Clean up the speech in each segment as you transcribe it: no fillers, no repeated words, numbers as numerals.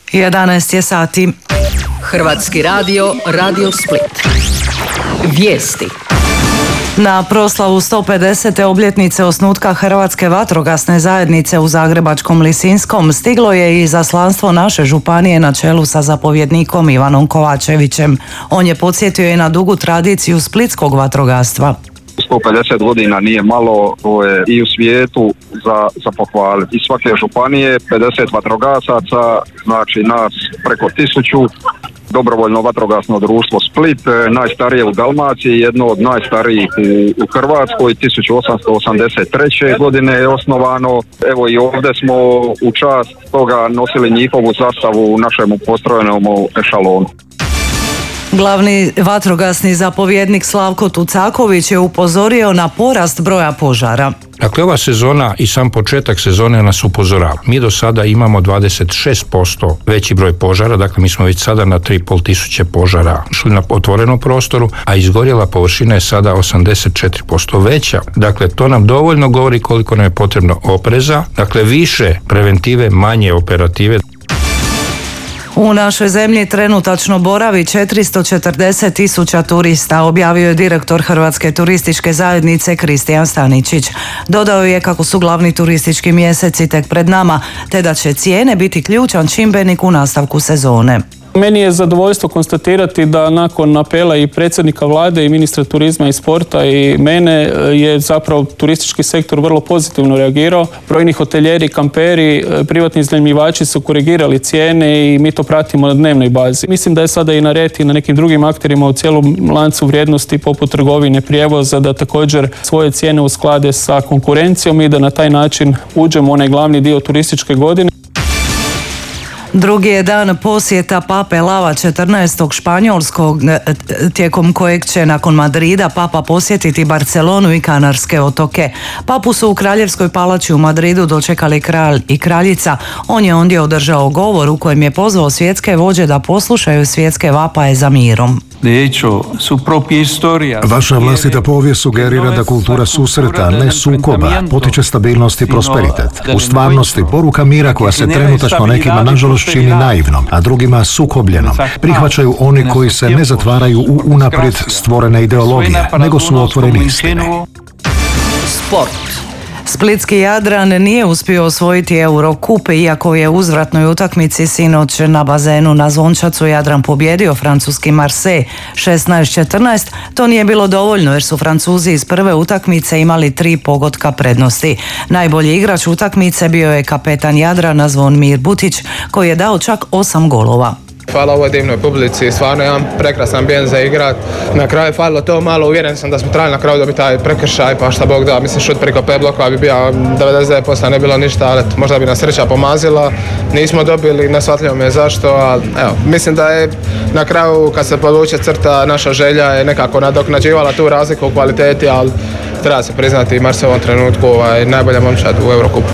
11 je sati. Hrvatski radio, Radio Split. Vijesti. Na proslavu 150. obljetnice osnutka Hrvatske vatrogasne zajednice u zagrebačkom Lisinskom stiglo je i izaslanstvo naše županije na čelu sa zapovjednikom Ivanom Kovačevićem. On je podsjetio i na dugu tradiciju splitskog vatrogastva. 150 godina nije malo, to je i u svijetu za pohvaliti. Iz svake županije 50 vatrogasaca, znači nas preko 1000, dobrovoljno vatrogasno društvo Split, najstarije u Dalmaciji, jedno od najstarijih u Hrvatskoj, 1883. godine je osnovano. Evo i ovdje smo u čast toga nosili njihovu zastavu u našemu postrojenom ešalonu. Glavni vatrogasni zapovjednik Slavko Tucaković je upozorio na porast broja požara. Dakle, ova sezona i sam početak sezone nas upozorava. Mi do sada imamo 26% veći broj požara, dakle mi smo već sada na 3.500 požara šli na otvorenom prostoru, a izgorjela površina je sada 84% veća. Dakle, to nam dovoljno govori koliko nam je potrebno opreza, dakle više preventive, manje operative. U našoj zemlji trenutačno boravi 440.000 turista, objavio je direktor Hrvatske turističke zajednice Kristijan Staničić. Dodao je kako su glavni turistički mjeseci tek pred nama, te da će cijene biti ključan čimbenik u nastavku sezone. Meni je zadovoljstvo konstatirati da nakon apela i predsjednika vlade i ministra turizma i sporta i mene je zapravo turistički sektor vrlo pozitivno reagirao. Brojni hotelijeri, kamperi, privatni iznajmljivači su korigirali cijene i mi to pratimo na dnevnoj bazi. Mislim da je sada i na red i na nekim drugim akterima u cijelom lancu vrijednosti poput trgovine, prijevoza da također svoje cijene usklade sa konkurencijom i da na taj način uđemo u onaj glavni dio turističke godine. Drugi je dan posjeta Pape Lava XIV. Španjolskog, tijekom kojeg će nakon Madrida Papa posjetiti Barcelonu i Kanarske otoke. Papu su u Kraljevskoj palači u Madridu dočekali kralj i kraljica. On je ondje održao govor u kojem je pozvao svjetske vođe da poslušaju svjetske vapaje za mirom. Vaša vlastita povijest sugerira da kultura susreta, ne sukoba, potiče stabilnost i prosperitet. U stvarnosti, poruka mira koja se trenutačno nekima nažalost čini naivnom, a drugima sukobljenom, prihvaćaju oni koji se ne zatvaraju u unaprijed stvorene ideologije, nego su otvoreni istine. Sport. Splitski Jadran nije uspio osvojiti Eurokup, iako je u uzvratnoj utakmici sinoć na bazenu na Zvončacu Jadran pobjedio francuski Marseille 16-14. To nije bilo dovoljno jer su Francuzi iz prve utakmice imali 3 pogotka prednosti. Najbolji igrač utakmice bio je kapetan Jadrana Zvonimir Butić, koji je dao čak 8 golova. Hvala ovoj divnoj publici, stvarno jedan prekrasan ambijent za igrat. Na kraju je falilo to malo, uvjeren sam da smo trebali na kraju dobiti taj prekršaj, pa šta Bog da, mislim šut preko 5 blokova bi bio 99%, ne bilo ništa, ali možda bi nas sreća pomazila. Nismo dobili, nesvatljivo mi je zašto, ali evo, mislim da je na kraju kad se podvuče crta naša želja je nekako nadoknađivala tu razliku u kvaliteti, ali treba se priznati Marseille u ovom trenutku najbolja momčad u Eurokupu.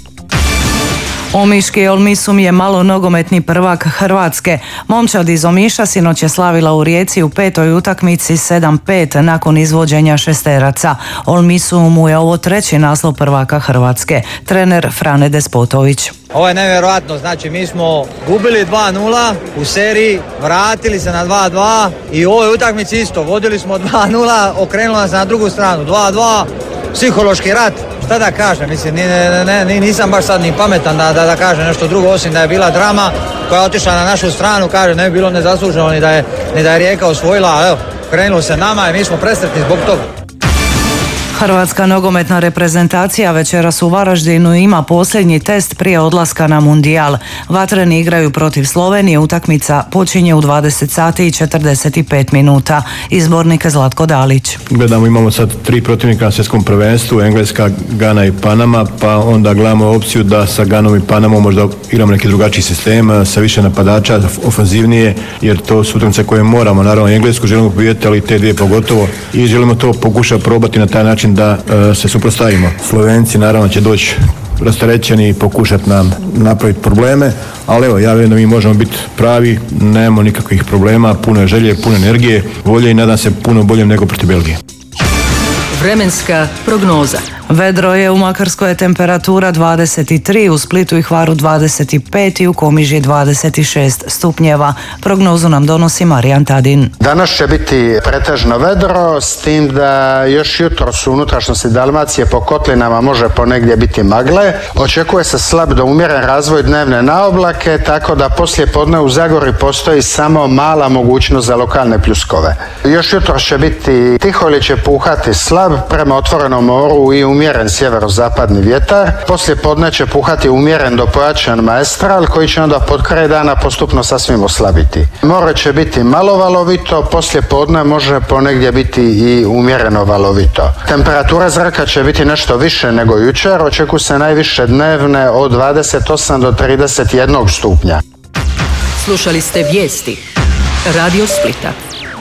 Omiški Olmisum je malo nogometni prvak Hrvatske. Momčad iz Omiša sinoć je slavila u Rijeci u 5. utakmici 7-5 nakon izvođenja šesteraca. Olmisumu je ovo 3. naslov prvaka Hrvatske. Trener Frane Despotović. Ovo je nevjerojatno, znači mi smo gubili 2-0 u seriji, vratili se na 2-2 i u ovoj utakmici isto, vodili smo 2-0, okrenula nas na drugu stranu, 2-2, psihološki rat. Šta da kažem, mislim, nisam baš sad ni pametan da kažem nešto drugo, osim da je bila drama koja je otišla na našu stranu, kaže ne bi bilo nezasluženo ni da je Rijeka osvojila, ali evo, krenulo se nama i mi smo presretni zbog toga. Hrvatska nogometna reprezentacija večeras u Varaždinu ima posljednji test prije odlaska na Mundijal. Vatreni igraju protiv Slovenije, utakmica počinje u 20 sati i 45 minuta. Izbornik Zlatko Dalić. Gledamo, imamo sad 3 protivnika na svjetskom prvenstvu, Engleska, Gana i Panama, pa onda gledamo opciju da sa Ganom i Panamom možda igramo neki drugačiji sistem, sa više napadača, ofanzivnije, jer to su utakmice koje moramo, naravno Englesku želimo pobijediti, ali te dvije pogotovo i želimo to pokušati probati na taj način da se suprotstavimo. Slovenci naravno će doći rasterećeni i pokušati nam napraviti probleme, ali evo, ja vjerujem da mi možemo biti pravi, nemamo nikakvih problema, puno je želje, puno energije, volje i nadam se puno boljem nego protiv Belgije. Vremenska prognoza. Vedro je, u Makarskoj je temperatura 23, u Splitu i Hvaru 25 i u Komiži 26 stupnjeva. Prognozu nam donosi Marijan Tadin. Danas će biti pretežno vedro, s tim da još jutros u unutrašnjosti Dalmacije po kotlinama može ponegdje biti magle. Očekuje se slab do umjeren razvoj dnevne naoblake, tako da poslije podne u Zagori postoji samo mala mogućnost za lokalne pljuskove. Još jutros će biti tiho ili će puhati slab prema otvorenom moru i umjeren sjeverozapadni vjetar. Poslije podne će puhati umjeren do pojačan maestral koji će onda pod kraj dana postupno sasvim oslabiti. More će biti malo valovito, poslije podne može ponegdje biti i umjereno valovito. Temperatura zraka će biti nešto više nego jučer, očekuju se najviše dnevne od 28 do 31 stupnja. Slušali ste vijesti Radio Splita.